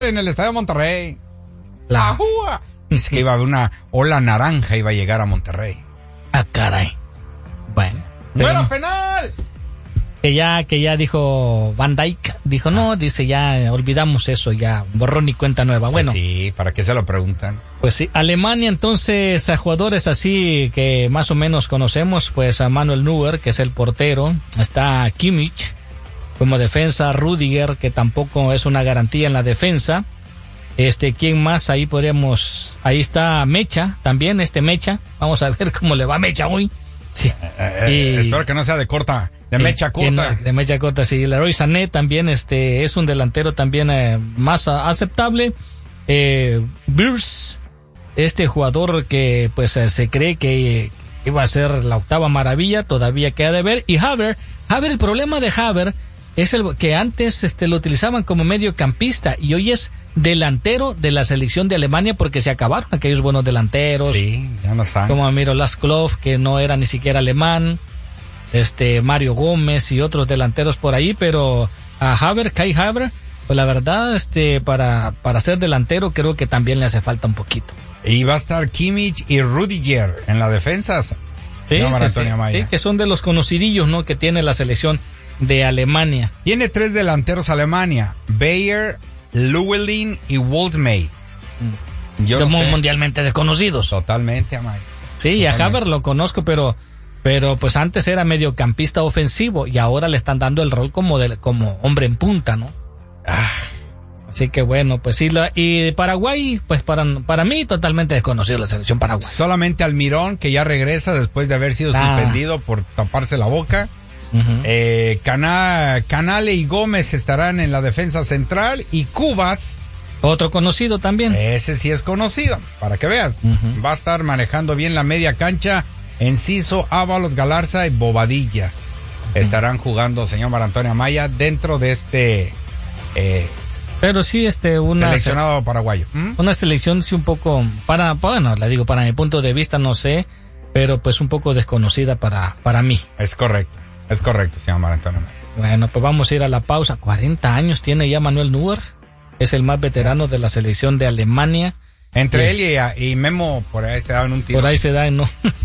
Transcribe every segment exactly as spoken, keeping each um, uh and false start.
en el Estadio de Monterrey. La... ¡Ajúa! Dice que iba a haber una ola naranja, iba a llegar a Monterrey. Ah, caray. Bueno. ¡Bueno, penal! Que ya, que ya dijo Van Dijk, dijo, ah. no, dice, ya olvidamos eso, ya, borrón y cuenta nueva. Bueno. Pues sí, ¿para qué se lo preguntan? Pues sí, Alemania entonces, a jugadores así que más o menos conocemos, pues a Manuel Neuer, que es el portero, está Kimmich, como defensa, Rudiger, que tampoco es una garantía en la defensa. Este, ¿quién más? Ahí podríamos, ahí está Mecha, también este Mecha, vamos a ver cómo le va a Mecha hoy. Sí. Eh, eh, y, espero que no sea de corta, de mecha corta. No, de mecha corta, sí. Leroy Sané también este, es un delantero también eh, más a, aceptable. Eh, Birz, este jugador que pues eh, se cree que eh, iba a ser la octava maravilla, todavía queda de ver. Y Havertz, Havertz, el problema de Havertz es el que antes este, lo utilizaban como mediocampista y hoy es delantero de la selección de Alemania porque se acabaron aquellos buenos delanteros. Sí, ya no están. Como Miroslav Klose, que no era ni siquiera alemán, este Mario Gómez y otros delanteros por ahí, pero a Havertz, Kai Havertz, pues la verdad, este, para, para ser delantero creo que también le hace falta un poquito. Y va a estar Kimmich y Rudiger en la defensa. Sí, sí, sí, sí, que son de los conocidillos, ¿no? Que tiene la selección de Alemania. Tiene tres delanteros Alemania, Bayer, Llewellyn y Waldmey. Yo no sé. Mundialmente desconocidos. Totalmente, Amay. Sí, Totalmente. A Havertz lo conozco, pero pero pues antes era mediocampista ofensivo y ahora le están dando el rol como de, como hombre en punta, ¿no? Ah. Así que bueno, pues sí, la, y de Paraguay, pues para, para mí totalmente desconocido la selección paraguaya. Solamente Almirón, que ya regresa después de haber sido ah. suspendido por taparse la boca. Uh-huh. Eh, Cana, Canale y Gómez estarán en la defensa central y Cubas, otro conocido también. Ese sí es conocido, para que veas. Uh-huh. Va a estar manejando bien la media cancha. Enciso, Ábalos, Galarza y Bobadilla uh-huh. estarán jugando, señor Mar Antonio Amaya, dentro de este eh, pero sí este una seleccionado se, paraguayo. ¿Mm? Una selección sí un poco para bueno, le digo para mi punto de vista no sé, pero pues un poco desconocida para para mí. Es correcto. Es correcto, señor Mar Antonio. Bueno, pues vamos a ir a la pausa. cuarenta años tiene ya Manuel Neuer. Es el más veterano de la selección de Alemania. Entre y, él y, y Memo, por ahí se dan un tiro. Por ahí se dan, ¿no?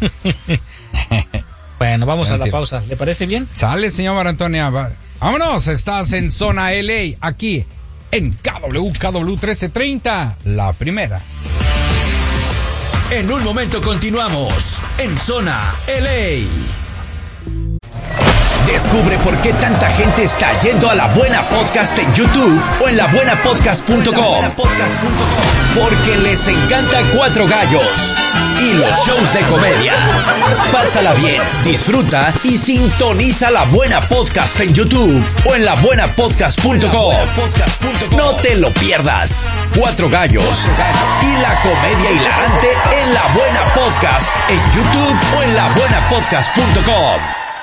Bueno, vamos a la pausa. ¿Le parece bien? Sale, señor Mar Antonio. Vámonos, estás en Zona L A, aquí en K W K W trece treinta, la primera. En un momento continuamos en Zona L A. Descubre por qué tanta gente está yendo a La Buena Podcast en YouTube o en la buena podcast punto com. Porque les encanta Cuatro Gallos y los shows de comedia. Pásala bien, disfruta y sintoniza La Buena Podcast en YouTube o en la buena podcast punto com. No te lo pierdas. Cuatro Gallos y la comedia hilarante en La Buena Podcast en YouTube o en la buena podcast punto com.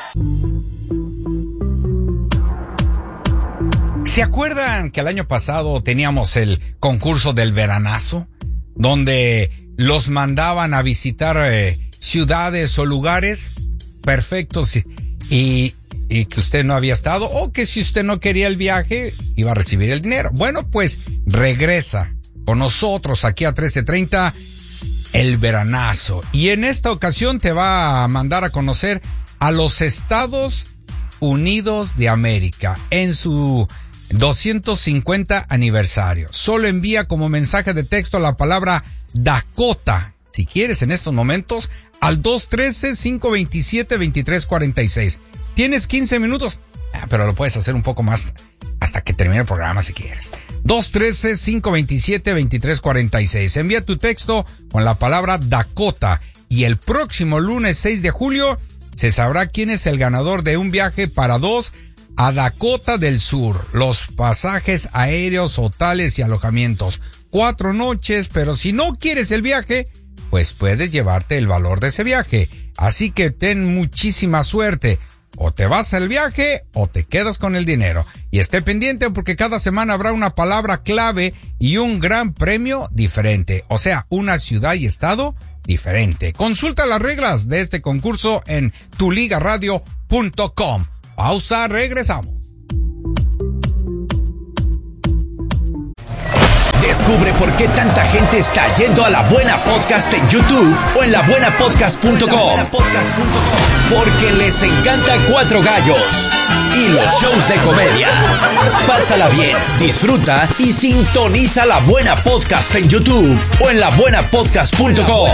¿Se acuerdan que el año pasado teníamos el concurso del veranazo? Donde los mandaban a visitar eh, ciudades o lugares perfectos y, y que usted no había estado, o que si usted no quería el viaje, iba a recibir el dinero. Bueno, pues regresa con nosotros aquí a trece treinta el veranazo. Y en esta ocasión te va a mandar a conocer a los Estados Unidos de América en su doscientos cincuenta aniversario. Solo envía como mensaje de texto la palabra Dakota, si quieres en estos momentos, al dos uno tres, cinco dos siete, dos tres cuatro seis. Tienes quince minutos, ah, pero lo puedes hacer un poco más hasta que termine el programa si quieres. dos uno tres, cinco dos siete, dos tres cuatro seis. Envía tu texto con la palabra Dakota y el próximo lunes seis de julio se sabrá quién es el ganador de un viaje para dos a Dakota del Sur. Los pasajes aéreos, hoteles y alojamientos. Cuatro noches, pero si no quieres el viaje, pues puedes llevarte el valor de ese viaje. Así que ten muchísima suerte. O te vas al viaje o te quedas con el dinero. Y esté pendiente porque cada semana habrá una palabra clave y un gran premio diferente. O sea, una ciudad y estado diferente. Consulta las reglas de este concurso en tu liga radio punto com. Pausa, regresamos. Descubre por qué tanta gente está yendo a La Buena Podcast en YouTube o en la buena podcast punto com. Porque les encanta Cuatro Gallos y los shows de comedia. Pásala bien, disfruta y sintoniza La Buena Podcast en YouTube o en la buena podcast punto com.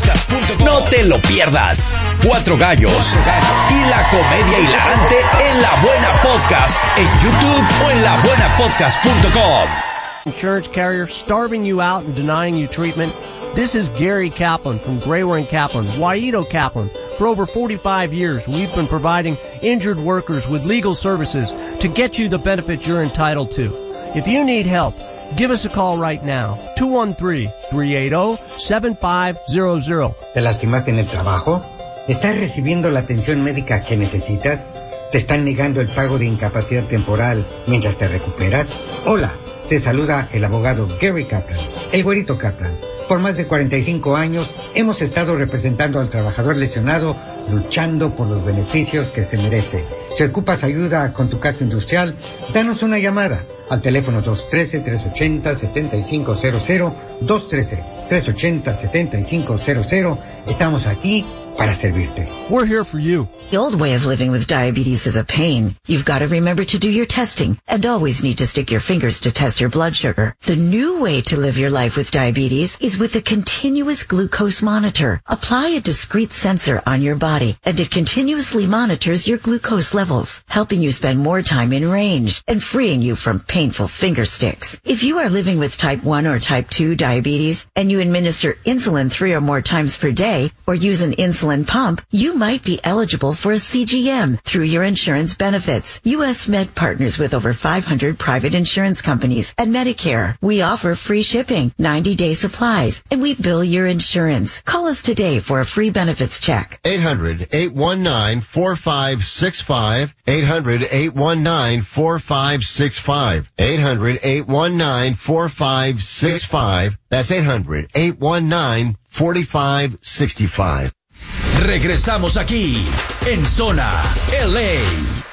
No te lo pierdas. Cuatro Gallos y la comedia hilarante en La Buena Podcast en YouTube o en la buena podcast punto com. Insurance carrier starving you out and denying you treatment? This is Gary Kaplan from Grayware and Kaplan, Waito Kaplan. For over forty-five years, we've been providing injured workers with legal services to get you the benefits you're entitled to. If you need help, give us a call right now. two one three, three eight zero, seven five zero zero. ¿Te lastimaste en el trabajo? ¿Estás recibiendo la atención médica que necesitas? ¿Te están negando el pago de incapacidad temporal mientras te recuperas? Hola, te saluda el abogado Gary Kaplan, el güerito Kaplan. Por más de cuarenta y cinco años hemos estado representando al trabajador lesionado, luchando por los beneficios que se merece. Si ocupas ayuda con tu caso industrial, danos una llamada al teléfono dos uno tres, tres ocho cero, siete cinco cero cero, dos uno tres, tres ocho cero, siete cinco cero cero. Estamos aquí para servirte. We're here for you. The old way of living with diabetes is a pain. You've got to remember to do your testing and always need to stick your fingers to test your blood sugar. The new way to live your life with diabetes is with a continuous glucose monitor. Apply a discrete sensor on your body and it continuously monitors your glucose levels, helping you spend more time in range and freeing you from painful finger sticks. If you are living with type one or type two diabetes and you administer insulin three or more times per day or use an insulin pump, you might be eligible for a C G M through your insurance benefits. U S Med partners with over five hundred private insurance companies and Medicare. We offer free shipping, ninety day supplies, and we bill your insurance. Call us today for a free benefits check. eight hundred, eight one nine, four five six five. eight hundred, eight one nine, four five six five. eight hundred, eight one nine, four five six five. That's eight hundred, eight one nine, four five six five. Regresamos aquí en Zona L A.